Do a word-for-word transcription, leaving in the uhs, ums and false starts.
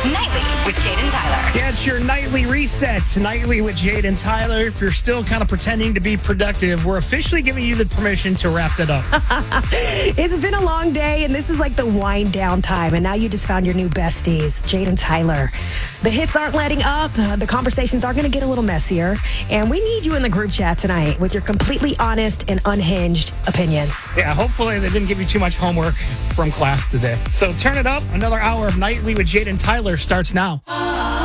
Nightly with Jade and Tyler. Yeah, it's your nightly reset. Nightly with Jade and Tyler. If you're still kind of pretending to be productive, we're officially giving you the permission to wrap that up. It's been a long day, and this is like the wind down time. And now you just found your new besties, Jade and Tyler. The hits aren't letting up. Uh, the conversations are going to get a little messier. And we need you in the group chat tonight with your completely honest and unhinged opinions. Yeah, hopefully they didn't give you too much homework from class today. So turn it up. Another hour of Nightly with Jade and Tyler starts now.